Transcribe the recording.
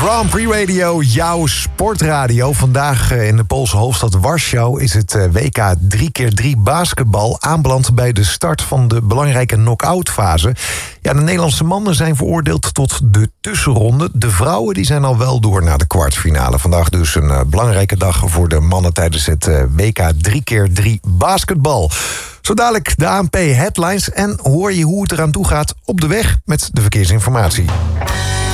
Grand Prix Radio, jouw sportradio. Vandaag in de Poolse hoofdstad Warschau is het WK 3x3 basketbal aanbeland bij de start van de belangrijke knock-out fase. Ja, de Nederlandse mannen zijn veroordeeld tot de tussenronde. De vrouwen die zijn al wel door naar de kwartfinale. Vandaag dus een belangrijke dag voor de mannen tijdens het WK 3x3 basketbal. Zo dadelijk de ANP Headlines en hoor je hoe het eraan toe gaat op de weg met de verkeersinformatie.